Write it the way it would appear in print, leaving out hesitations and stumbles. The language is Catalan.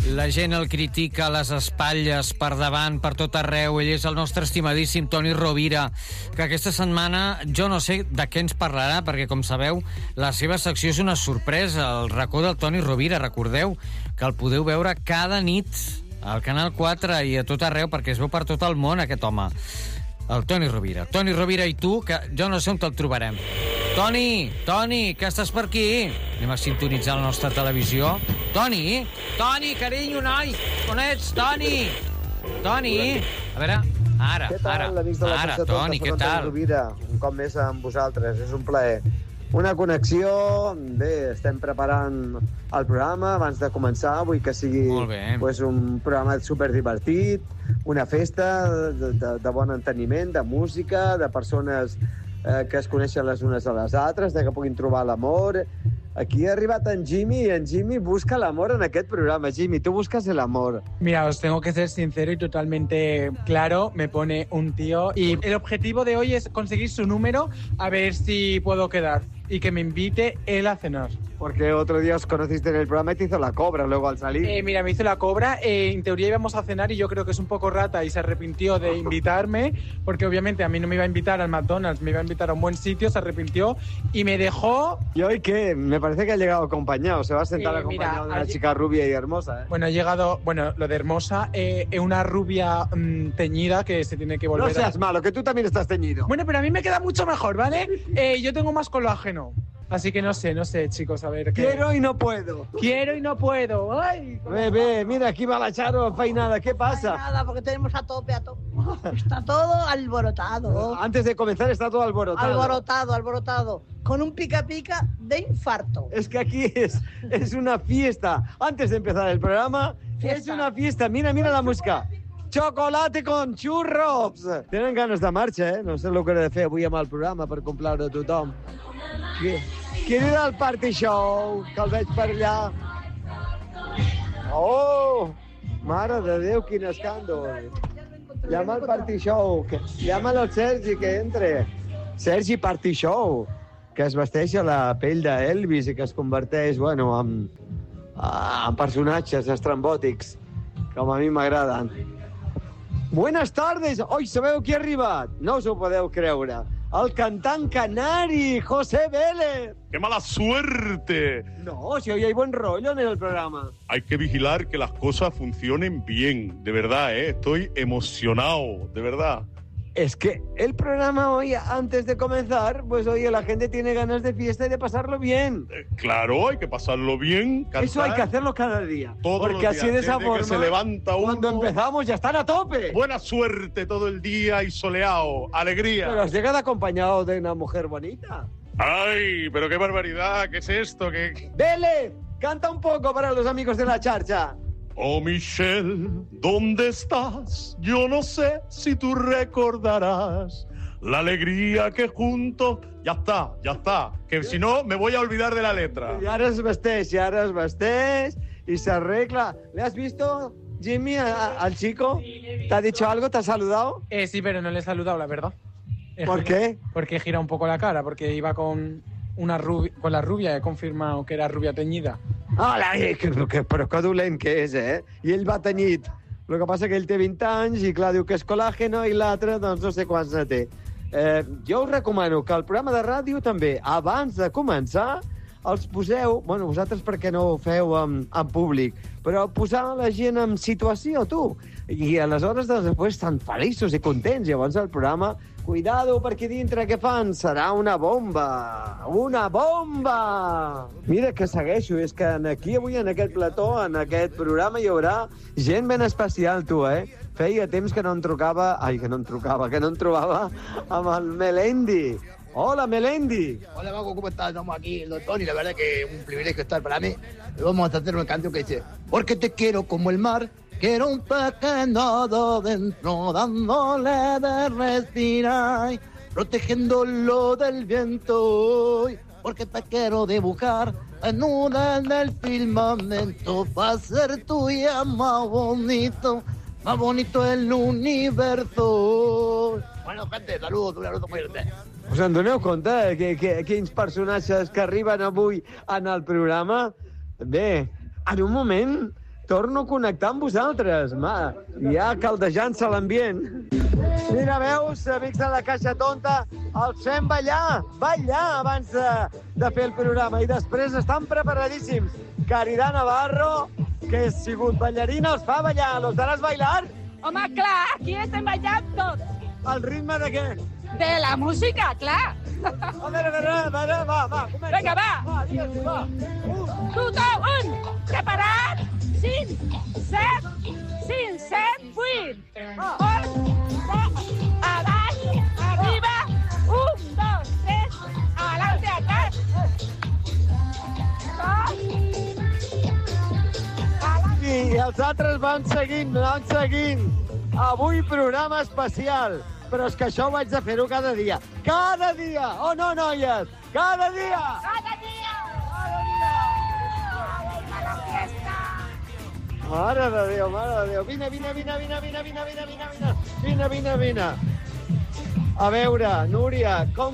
La gent el critica a les espatlles, per davant, per tot arreu. Ell és el nostre estimadíssim Toni Rovira, que aquesta setmana jo no sé de què ens parlarà, perquè, com sabeu, la seva secció és una sorpresa, el racó del Toni Rovira. Recordeu que el podeu veure cada nit al Canal 4 i a tot arreu, perquè es veu per tot el món, aquest home. El Toni Rovira. Toni Rovira i tu, que jo no sé on te'l trobarem. Toni, que estàs per aquí? Anem a sintonitzar la nostra televisió. Toni, carinyo, noi! On ets, Toni? Toni? A veure, ara, Toni, què tal? Rovira, un cop més amb vosaltres, és un plaer. Una connexió, bé, estem preparant el programa abans de començar, vull que sigui pues, un programa superdivertit, una festa de bon enteniment, de música, de persones que es coneixen les unes a les altres, de que puguin trobar l'amor. Aquí ha arribat en Jimmy y en Jimmy busca el amor en aquest programa. Jimmy, tú buscas el amor. Mira, os tengo que ser sincero y totalmente claro. Me pone un tío y el objetivo de hoy es conseguir su número a ver si puedo quedar y que me invite él a cenar. Porque otro día os conociste en el programa y te hizo la cobra luego al salir. Mira, me hizo la cobra. En teoría íbamos a cenar y yo creo que es un poco rata y se arrepintió de invitarme porque obviamente a mí no me iba a invitar al McDonald's, me iba a invitar a un buen sitio, se arrepintió y me dejó... ¿Y hoy qué? Me parece que ha llegado acompañado. Se va a sentar acompañado de una chica rubia y hermosa. Bueno, ha llegado... Bueno, lo de hermosa, una rubia teñida que se tiene que volver... No seas malo, que tú también estás teñido. Bueno, pero a mí me queda mucho mejor, ¿vale? Yo tengo más colágeno. Así que no sé, chicos, a ver... Quiero y no puedo. ¡Ay! Ve, mira, aquí va la Charo peinada. ¿Qué pasa? Nada, porque tenemos a tope. Está todo alborotado. Antes de comenzar está todo alborotado. Alborotado. Con un pica-pica de infarto. Es que aquí es una fiesta. Antes de empezar el programa, es una fiesta. Mira la música. Chocolate con xurros! Tenen ganes de marxa, No sé el que he de fer avui amb el programa per complaure a tothom. Qui era el Party Show, que el veig per allà? Oh! Mare de Déu, quin escàndol! Llama al Party Show. Llámalo al Sergi, que entre. Sergi Party Show, que es vesteix a la pell d'Elvis i que es converteix, en personatges estrambòtics, com a mi m'agraden. Buenas tardes! Oi, sabeu qui ha arribat? No us ho podeu creure. El cantant canari, José Vélez. ¡Qué mala suerte! No, si hoy hay buen rollo en el programa. Hay que vigilar que las cosas funcionen bien, de verdad, Estoy emocionado, de verdad. Es que el programa hoy, antes de comenzar, pues oye, la gente tiene ganas de fiesta y de pasarlo bien. Claro, hay que pasarlo bien, cantar. Eso hay que hacerlo cada día. Todos los días, así de esa forma, que se levanta uno, cuando empezamos ya están a tope. Buena suerte todo el día y soleado, alegría. Pero has llegado acompañado de una mujer bonita. ¡Ay, pero qué barbaridad! ¿Qué es esto? Vélez, canta un poco para los amigos de la charcha. Oh, Michelle, ¿dónde estás? Yo no sé si tú recordarás la alegría que juntos... Ya está, que si no me voy a olvidar de la letra. Y ahora es vestés y se arregla. ¿Le has visto, Jimmy, al chico? ¿Te ha dicho algo? ¿Te ha saludado? Sí, pero no le he saludado, la verdad. ¿Por qué? Porque gira un poco la cara, porque iba con la rubia, he confirmado que era rubia teñida. Hola, però que dolent que és, I ell va tenyit. El que passa que ell té 20 anys i, clar, diu que és col·làgeno i l'altre, doncs, no sé quants ne té. Jo us recomano que al programa de ràdio també, abans de començar, els poseu... Bueno, vosaltres perquè no ho feu en públic, però posar la gent en situació, tu. I aleshores, després, estan feliços i contents. Llavors, el programa... Cuidado, perquè dintre què fan? Serà una bomba! Una bomba! Mira que segueixo, és que aquí avui, en aquest plató, en aquest programa, hi haurà gent ben especial, tu, Feia temps que no em trobava amb el Melendi. Hola, Melendi. Hola, Mago, ¿cómo estás? Estamos aquí, el doctor, y la verdad que es un privilegio estar para mí. Vamos a hacer una canción que dice: porque te quiero como el mar, quiero un pequeño dentro, dándole de respirar, protegiéndolo del viento, porque te quiero dibujar en una del firmamento, para ser tuya más bonito el universo. Bueno, gente, saludos, un abrazo muy grande. Us en doneu compte quins personatges que arriben avui en el programa? Bé, en un moment torno a connectar amb vosaltres. Ja caldejant-se l'ambient. Mira, veus, amics de la Caixa Tonta, els fem ballar abans de fer el programa. I després estan preparadíssims. Caridad Navarro, que ha sigut ballarina, els fa ballar. ¿Los daràs bailar? Home, clar, aquí estem ballant tots. Al ritme de què? De la música, clar. A veure, va, comença. Vinga, va. Va, digues, va. 1, preparat. 5, 7, 8. Avall, arriba. 1, 2, 3. Adelante, atrás. 2. I els altres van seguint. Avui programa especial. Però és que això ho haig de fer-ho cada dia. Cada dia! Oh, no, noies! Cada dia! Cada dia. La fiesta. Mare de Déu. Vine. A veure, Núria, com